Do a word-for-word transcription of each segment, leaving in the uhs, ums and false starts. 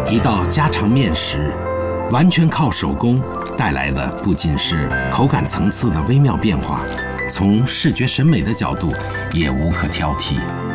一道家常面食，完全靠手工带来的不仅是口感层次的微妙变化，从视觉审美的角度也无可挑剔。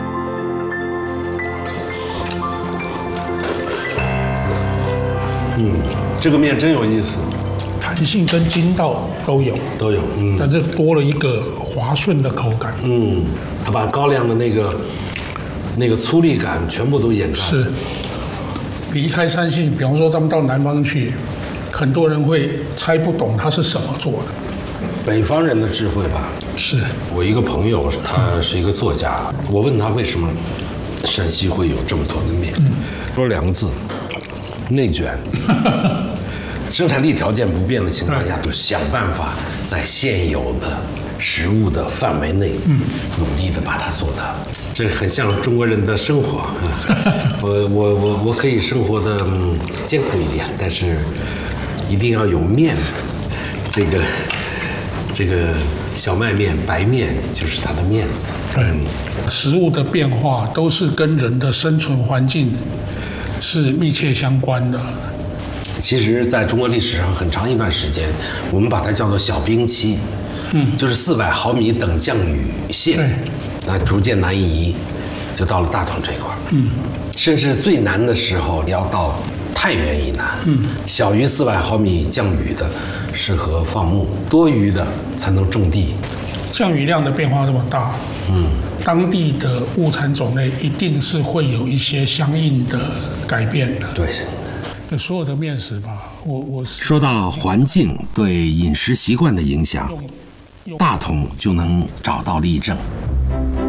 嗯，这个面真有意思， 弹性跟筋道都有， 都有，嗯， 但是多了一个滑顺的口感。 嗯，它把高粱的那个那个粗粝感全部都掩盖。 是，离开山性，比方说他们到南方去，很多人会猜不懂它是什么做的。 北方人的智慧吧。 是我一个朋友，他是一个作家，我问他为什么山西会有这么多的面，嗯、说两个字：内卷。生产力条件不变的情况下，就想办法在现有的食物的范围内，嗯，努力的把它做大。这很像中国人的生活。我我我我可以生活的、嗯、艰苦一点，但是一定要有面子。这个这个小麦面、白面就是它的面子。 嗯，食物的变化都是跟人的生存环境是密切相关的。 其实，在中国历史上很长一段时间，我们把它叫做小冰期，嗯，就是四百毫米等降雨线，那逐渐南移，就到了大同这一块，嗯，甚至最南的时候要到太原以南，嗯，小于四百毫米降雨的适合放牧，多余的才能种地。 降雨量的变化这么大，嗯，当地的物产种类一定是会有一些相应的改变的， 对。 所有的面食吧，我我说到环境对饮食习惯的影响，大同就能找到例证。